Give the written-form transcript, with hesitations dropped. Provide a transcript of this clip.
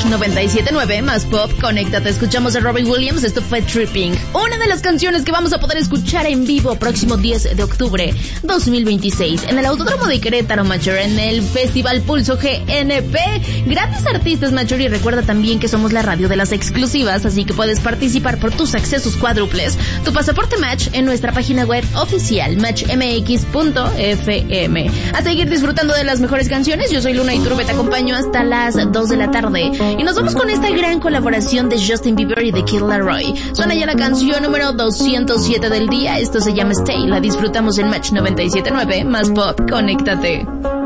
97.9 más pop, conéctate. Escuchamos a Robbie Williams, esto fue Tripping. Una de las canciones que vamos a poder escuchar en vivo próximo 10 de octubre 2026 en el Autódromo de Querétaro, Macher, en el Festival Pulso GNP. Grandes artistas, Macher, y recuerda también que somos la radio de las exclusivas, así que puedes participar por tus accesos cuádruples, tu pasaporte Match en nuestra página web oficial matchmx.fm. A seguir disfrutando de las mejores canciones. Yo soy Luna Iturbe, te acompaño hasta las 2 de la tarde y nos vamos con esta gran colaboración de Justin Bieber y de Kid Laroi. Suena ya la canción número 207 del día. Esto se llama Stay. La disfrutamos en Match 97.9 más pop. Conéctate.